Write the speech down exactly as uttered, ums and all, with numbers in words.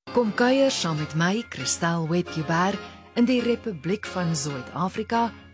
Kom kuier saam met my, Christel Webber, in die Republiek van Suid-Afrika